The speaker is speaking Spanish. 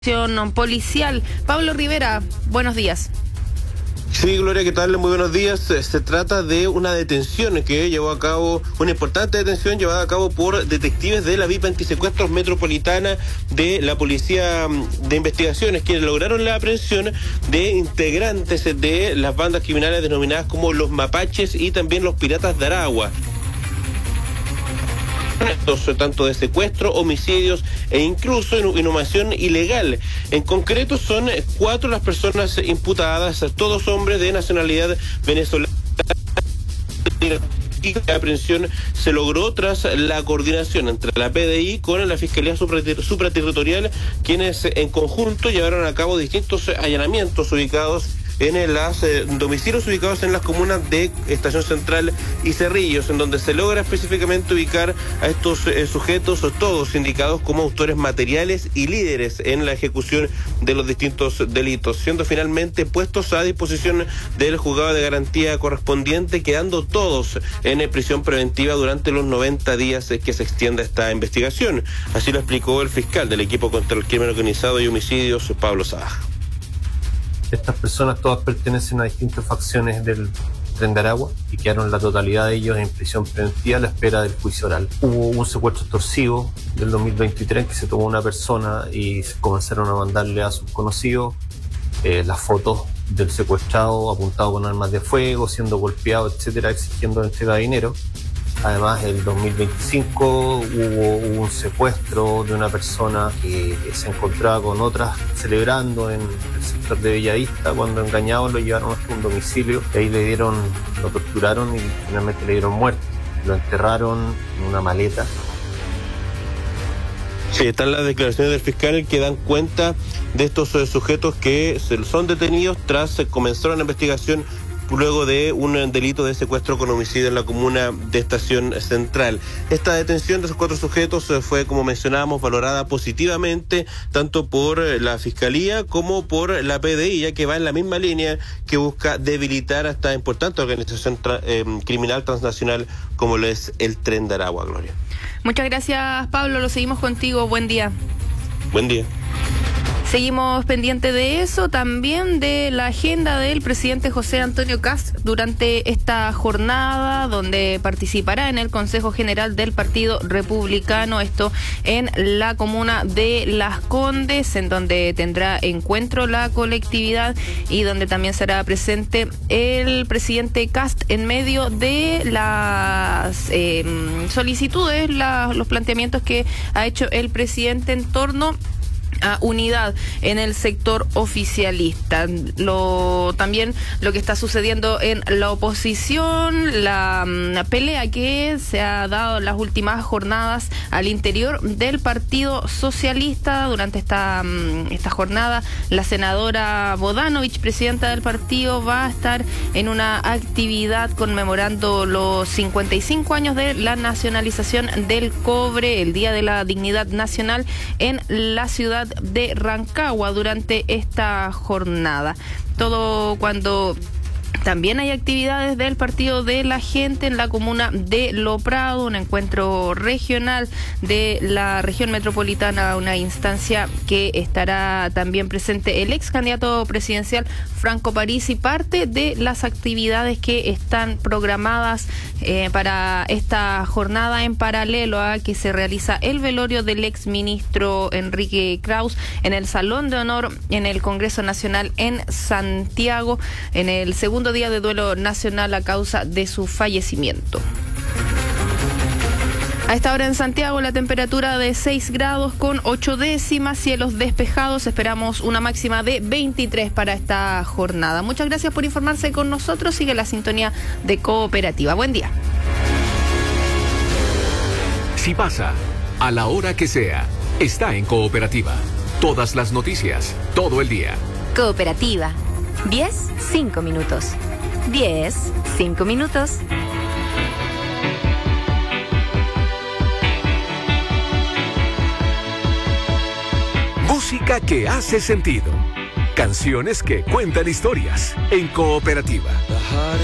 Policial. Pablo Rivera, buenos días. Sí, Gloria, ¿qué tal? Muy buenos días. Se trata de una detención que llevó a cabo, una importante detención llevada a cabo por detectives de la VIP Antisecuestros Metropolitana de la Policía de Investigaciones, quienes lograron la aprehensión de integrantes de las bandas criminales denominadas como los Mapaches y también los Piratas de Aragua. Tanto de secuestro, homicidios e incluso inhumación ilegal. En concreto son 4 las personas imputadas, todos hombres de nacionalidad venezolana. Y la aprehensión se logró tras la coordinación entre la PDI con la Fiscalía Supraterritorial, quienes en conjunto llevaron a cabo distintos allanamientos ubicados en los domicilios ubicados en las comunas de Estación Central y Cerrillos, en donde se logra específicamente ubicar a estos sujetos, todos indicados como autores materiales y líderes en la ejecución de los distintos delitos, siendo finalmente puestos a disposición del juzgado de garantía correspondiente, quedando todos en prisión preventiva durante los 90 días que se extienda esta investigación. Así lo explicó el fiscal del equipo contra el crimen organizado y homicidios, Pablo Saja. Estas personas todas pertenecen a distintas facciones del Tren de Aragua y quedaron la totalidad de ellos en prisión preventiva a la espera del juicio oral. Hubo un secuestro extorsivo del 2023 que se tomó una persona y comenzaron a mandarle a sus conocidos las fotos del secuestrado apuntado con armas de fuego, siendo golpeado, etcétera, exigiendo entrega de dinero. Además, en el 2025 hubo un secuestro de una persona que se encontraba con otras celebrando en el sector de Bellavista. Cuando engañados lo llevaron hasta un domicilio y ahí lo torturaron y finalmente le dieron muerte. Lo enterraron en una maleta. Sí, están las declaraciones del fiscal que dan cuenta de estos sujetos que son detenidos tras comenzar una investigación luego de un delito de secuestro con homicidio en la comuna de Estación Central. Esta detención de esos 4 sujetos fue, como mencionábamos, valorada positivamente tanto por la Fiscalía como por la PDI, ya que va en la misma línea que busca debilitar a esta importante organización criminal transnacional como lo es el Tren de Aragua, Gloria. Muchas gracias, Pablo. Lo seguimos contigo. Buen día. Buen día. Seguimos pendiente de eso, también de la agenda del presidente José Antonio Kast durante esta jornada, donde participará en el Consejo General del Partido Republicano, esto en la comuna de Las Condes, en donde tendrá encuentro la colectividad y donde también será presente el presidente Kast en medio de las solicitudes, los planteamientos que ha hecho el presidente en torno a unidad en el sector oficialista. También lo que está sucediendo en la oposición, la pelea que se ha dado en las últimas jornadas al interior del Partido Socialista. Durante esta jornada, la senadora Bodanovich, presidenta del partido, va a estar en una actividad conmemorando los 55 años de la nacionalización del cobre, el Día de la Dignidad Nacional en la ciudad de Rancagua durante esta jornada. Todo cuando también hay actividades del Partido de la Gente en la comuna de Lo Prado, un encuentro regional de la región metropolitana, una instancia que estará también presente el ex candidato presidencial Franco Parisi. Parte de las actividades que están programadas para esta jornada, en paralelo a que se realiza el velorio del ex ministro Enrique Kraus en el Salón de Honor en el Congreso Nacional en Santiago, en el segundo día de duelo nacional a causa de su fallecimiento. A esta hora en Santiago la temperatura de 6 grados con 8 décimas, cielos despejados, esperamos una máxima de 23 para esta jornada. Muchas gracias por informarse con nosotros, sigue la sintonía de Cooperativa. Buen día. Si pasa, a la hora que sea, está en Cooperativa. Todas las noticias, todo el día. Cooperativa. 10, 5 minutos. 10, 5 minutos. Música que hace sentido. Canciones que cuentan historias en Cooperativa.